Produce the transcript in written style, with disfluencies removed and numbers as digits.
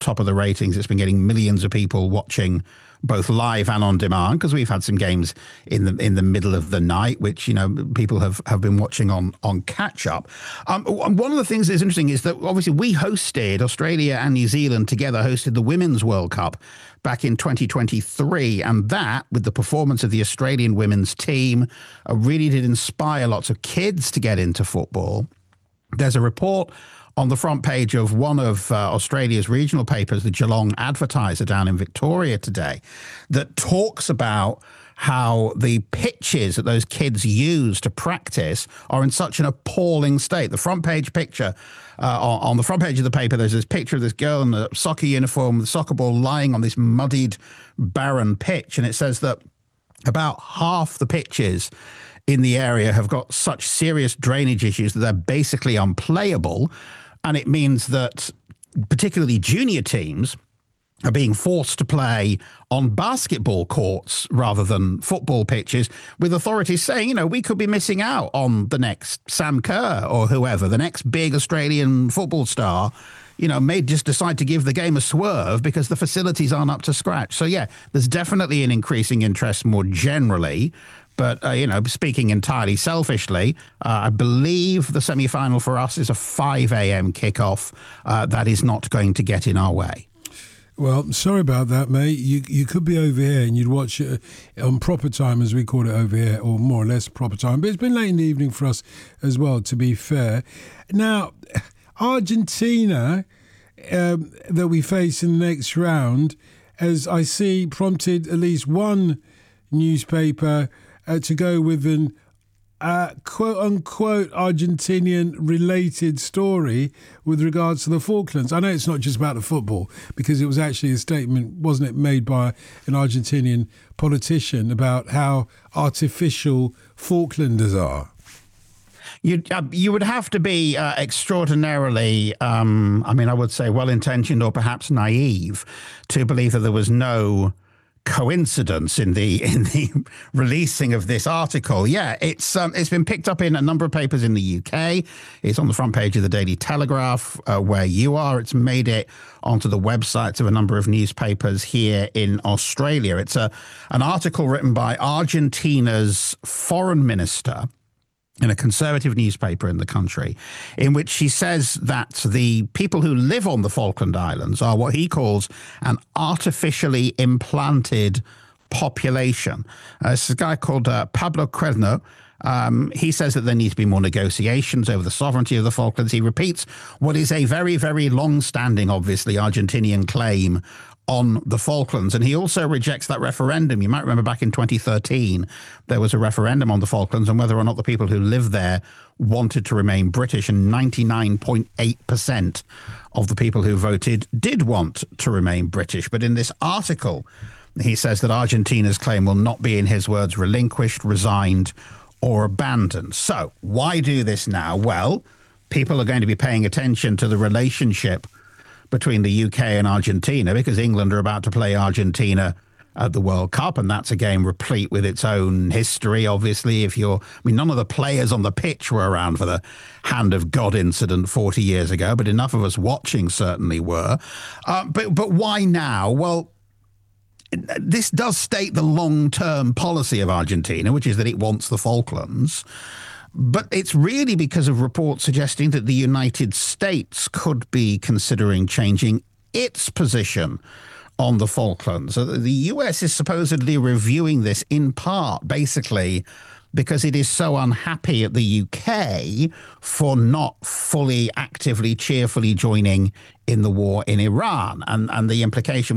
top of the ratings. It's been getting millions of people watching both live and on demand, because we've had some games in the middle of the night, which, you know, people have been watching on catch up. One of the things that's interesting is that obviously we hosted, Australia and New Zealand together hosted the Women's World Cup back in 2023. And that, with the performance of the Australian women's team, really did inspire lots of kids to get into football. There's a report on the front page of one of Australia's regional papers, the Geelong Advertiser down in Victoria today, that talks about how the pitches that those kids use to practice are in such an appalling state. The front page picture, on the front page of the paper, there's this picture of this girl in a soccer uniform with a soccer ball lying on this muddied, barren pitch. And it says that about half the pitches in the area have got such serious drainage issues that they're basically unplayable. And it means that particularly junior teams are being forced to play on basketball courts rather than football pitches, with authorities saying, you know, we could be missing out on the next Sam Kerr or whoever, the next big Australian football star, you know, may just decide to give the game a swerve because the facilities aren't up to scratch. So, yeah, there's definitely an increasing interest more generally. But, you know, speaking entirely selfishly, I believe the semi-final for us is a 5 a.m. kickoff. That is not going to get in our way. Well, sorry about that, mate. You could be over here and you'd watch it on proper time, as we call it over here, or more or less proper time. But it's been late in the evening for us as well, to be fair. Now, Argentina, that we face in the next round, as I see, prompted at least one newspaper to go with an quote-unquote Argentinian-related story with regards to the Falklands. I know it's not just about the football, because it was actually a statement, wasn't it, made by an Argentinian politician about how artificial Falklanders are. You would have to be extraordinarily, I would say well-intentioned or perhaps naive to believe that there was no coincidence in the releasing of this article. Yeah, it's been picked up in a number of papers in the UK. It's on the front page of the Daily Telegraph where you are. It's made it onto the websites of a number of newspapers here in Australia. It's an article written by Argentina's foreign minister in a conservative newspaper in the country, in which he says that the people who live on the Falkland Islands are what he calls an artificially implanted population. This is a guy called Pablo Querno. He says that there needs to be more negotiations over the sovereignty of the Falklands. He repeats what is a very, very long-standing, obviously, Argentinian claim on the Falklands. And he also rejects that referendum. You might remember back in 2013, there was a referendum on the Falklands and whether or not the people who live there wanted to remain British, and 99.8% of the people who voted did want to remain British. But in this article, he says that Argentina's claim will not be, in his words, relinquished, resigned, or abandoned. So why do this now? Well, people are going to be paying attention to the relationship between the UK and Argentina, because England are about to play Argentina at the World Cup, and that's a game replete with its own history, obviously. None of the players on the pitch were around for the Hand of God incident 40 years ago, but enough of us watching certainly were. But why now? Well, this does state the long-term policy of Argentina, which is that it wants the Falklands. But it's really because of reports suggesting that the United States could be considering changing its position on the Falklands. So the US is supposedly reviewing this in part, basically, because it is so unhappy at the UK for not fully, actively, cheerfully joining in the war in Iran. And the implication